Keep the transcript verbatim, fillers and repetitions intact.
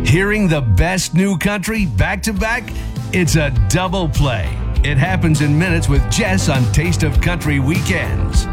Hearing the best new country back to back? It's a double play. It happens in minutes with Jess on Taste of Country Weekends.